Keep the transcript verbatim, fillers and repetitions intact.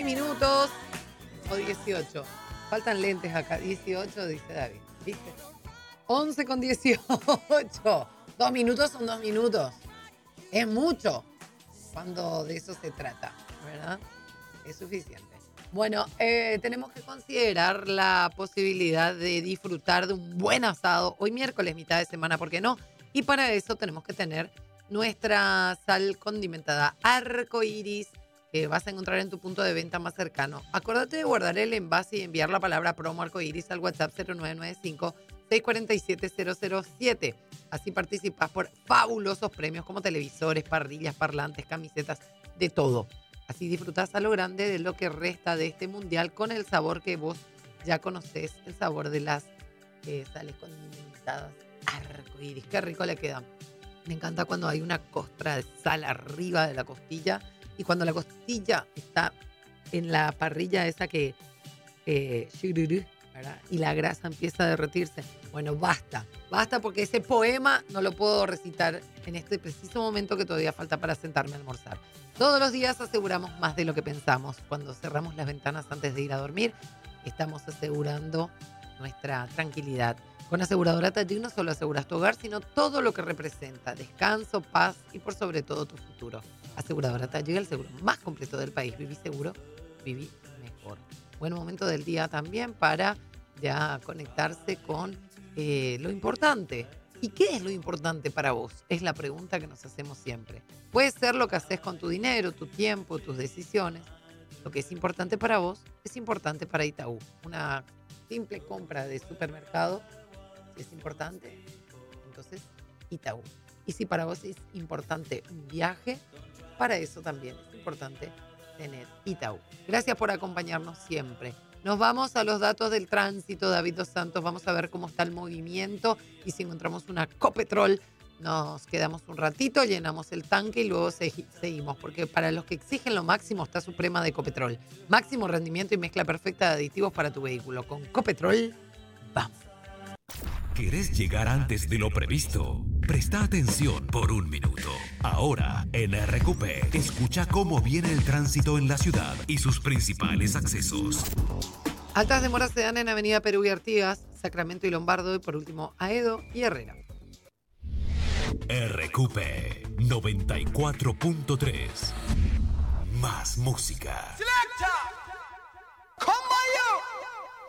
minutos o dieciocho. Faltan lentes acá. dieciocho, dice David. ¿Viste? once con dieciocho. Dos minutos son dos minutos. Es mucho cuando de eso se trata, ¿verdad? Es suficiente. Bueno, eh, tenemos que considerar la posibilidad de disfrutar de un buen asado hoy miércoles, mitad de semana, ¿por qué no? Y para eso tenemos que tener nuestra sal condimentada Arcoiris, que vas a encontrar en tu punto de venta más cercano. Acuérdate de guardar el envase y enviar la palabra promo Arcoiris al WhatsApp cero nueve nueve cinco, seis cuatro siete, cero cero siete. Así participas por fabulosos premios como televisores, parrillas, parlantes, camisetas, de todo. Así disfrutás a lo grande de lo que resta de este mundial con el sabor que vos ya conocés, el sabor de las eh, sales condimentadas Arcoiris. Qué rico le queda. Me encanta cuando hay una costra de sal arriba de la costilla y cuando la costilla está en la parrilla esa que eh, ¿verdad? Y la grasa empieza a derretirse. Bueno, basta, basta porque ese poema no lo puedo recitar en este preciso momento que todavía falta para sentarme a almorzar. Todos los días aseguramos más de lo que pensamos. Cuando cerramos las ventanas antes de ir a dormir, estamos asegurando nuestra tranquilidad. Con Aseguradora Taller no solo aseguras tu hogar, sino todo lo que representa, descanso, paz y por sobre todo tu futuro. Aseguradora Taller, el seguro más completo del país. Viví seguro, viví mejor. Buen momento del día también para ya conectarse con eh, lo importante. ¿Y qué es lo importante para vos? Es la pregunta que nos hacemos siempre. Puede ser lo que haces con tu dinero, tu tiempo, tus decisiones. Lo que es importante para vos es importante para Itaú. Una simple compra de supermercado, si es importante, entonces Itaú. Y si para vos es importante un viaje, para eso también es importante tener Itaú. Gracias por acompañarnos siempre. Nos vamos a los datos del tránsito, David Dos Santos. Vamos a ver cómo está el movimiento y si encontramos una Copetrol, nos quedamos un ratito, llenamos el tanque y luego seguimos. Porque para los que exigen lo máximo está Suprema de Copetrol. Máximo rendimiento y mezcla perfecta de aditivos para tu vehículo. Con Copetrol, vamos. ¿Querés llegar antes de lo previsto? Presta atención por un minuto. Ahora, en R Q P, escucha cómo viene el tránsito en la ciudad y sus principales accesos. Altas demoras se dan en Avenida Perú y Artigas, Sacramento y Lombardo, y por último, Aedo y Herrera. R Q P noventa y cuatro punto tres. Más música. ¡Selecta!